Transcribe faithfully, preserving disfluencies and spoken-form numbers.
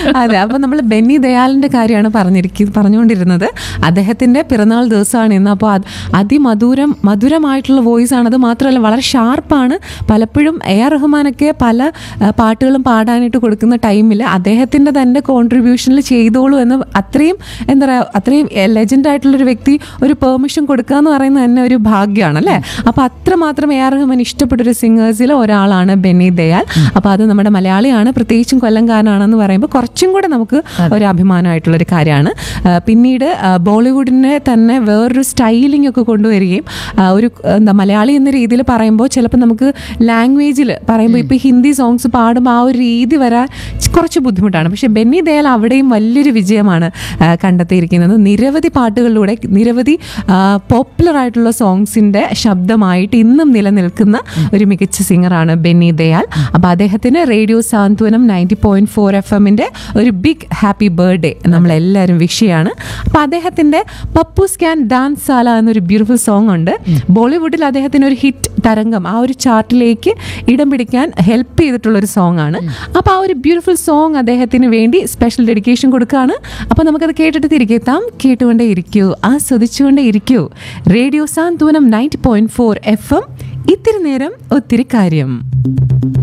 അതെ, അപ്പൊ നമ്മൾ ബെന്നി ദയാലിന്റെ കാര്യമാണ് പറഞ്ഞിരിക്കുന്നത് പറഞ്ഞുകൊണ്ടിരുന്നത്. അദ്ദേഹത്തിന്റെ പിറന്നാൾ ദിവസമാണ് ഇന്ന്. അപ്പോൾ അതിമധുരം മധുരമായിട്ടുള്ള വോയിസ് ആണ്. അത് മാത്രമല്ല വളരെ ഷാർപ്പാണ്. പലപ്പോഴും എ ആർ റഹ്മാനൊക്കെ പല പാട്ടുകളും പാടാനായിട്ട് കൊടുക്കുന്ന ടൈമിൽ അദ്ദേഹത്തിന്റെ തന്നെ കോൺട്രിബ്യൂഷനിൽ ചെയ്തോളൂ എന്ന് അത്രയും എന്താ പറയുക, അത്രയും ലെജൻഡ് ആയിട്ടുള്ളൊരു വ്യക്തി ഒരു പെർമിഷൻ കൊടുക്കുക എന്ന് പറയുന്നത് തന്നെ ഒരു ഭാഗ്യമാണ് അല്ലേ. അപ്പോൾ അത്രമാത്രം എ ആർ റഹ്മാൻ ഇഷ്ടപ്പെട്ടൊരു സിംഗേഴ്സിൽ ഒരാളാണ് ബെന്നി ദയാൽ. അപ്പോൾ അത് നമ്മുടെ മലയാളിയാണ്, പ്രത്യേകിച്ചും കൊല്ലംകാരനാണെന്ന് പറയുമ്പോൾ കുറച്ചും കൂടെ നമുക്ക് ഒരു അഭിമാനമായിട്ടുള്ളൊരു കാര്യമാണ്. പിന്നീട് ബോളിവുഡിനെ തന്നെ വേറൊരു സ്റ്റൈലിംഗ് ഒക്കെ കൊണ്ടുവരികയും ഒരു എന്താ മലയാളി എന്ന രീതിയിൽ പറയുമ്പോൾ ചിലപ്പോൾ നമുക്ക് ലാംഗ്വേജിൽ പറയുമ്പോൾ ഇപ്പോൾ ഹിന്ദി സോങ്സ് പാടുമ്പോൾ ആ ഒരു രീതി വരാൻ കുറച്ച് ബുദ്ധിമുട്ടാണ്. പക്ഷേ ബെന്നി ദയാൽ അവിടെയും വലിയൊരു വിജയമാണ് കണ്ടെത്തിയിരിക്കുന്നത്. നിരവധി പാട്ടുകളിലൂടെ നിരവധി പോപ്പുലർ ആയിട്ടുള്ള സോങ്സിൻ്റെ ശബ്ദമായിട്ട് ഇന്നും നിലനിൽക്കുന്ന ഒരു മികച്ച സിംഗറാണ് ബെന്നി ദയാൽ. അപ്പോൾ അദ്ദേഹത്തിന് റേഡിയോ സാന്ത്വനം നയൻറ്റി പോയിന്റ് ഫോർ എഫ് എമ്മിൻ്റെ ഒരു ബിഗ് ഹാപ്പി ബർത്ത്ഡേ നമ്മളെല്ലാവരും വിഷ് ചെയ്യാണ്. അപ്പോൾ അദ്ദേഹത്തിൻ്റെ പപ്പൂസ് ക്യാൻ ഡാൻസ് സാല എന്നൊരു ബ്യൂട്ടിഫുൾ സോങ് ഉണ്ട്. ബോളിവുഡിൽ അദ്ദേഹത്തിന് ഒരു ഹിറ്റ് തരംഗം ആ ഒരു ചാർട്ടിലേക്ക് ഇടം പിടിക്കാൻ ഹെൽപ്പ് ചെയ്തിട്ടുള്ളൊരു സോങ് ആണ്. അപ്പോൾ ആ ഒരു ബ്യൂട്ടിഫുൾ സോങ് അദ്ദേഹത്തിന് വേണ്ടി സ്പെഷ്യൽ ഡെഡിക്കേഷൻ കൊടുക്കുകയാണ്. അപ്പോൾ നമുക്കത് കേട്ടിട്ട് തിരികെ എത്താം. കേട്ടുകൊണ്ടേ ഇരിക്കൂ, ആസ്വദിച്ചുകൊണ്ടേ ഇരിക്കൂ. റേഡിയോ സാന്ത്വനം ninety point four F M. ഇത്തിരി നേരം ഒത്തിരി കാര്യം.